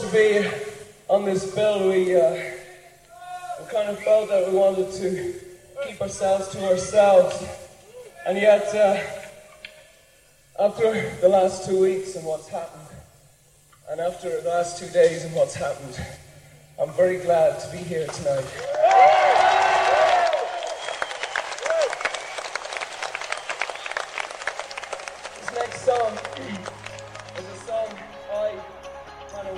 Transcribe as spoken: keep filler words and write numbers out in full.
to be on this bill, we, uh, we kind of felt that we wanted to keep ourselves to ourselves. And yet, uh, after the last two weeks and what's happened, and after the last two days and what's happened, I'm very glad to be here tonight.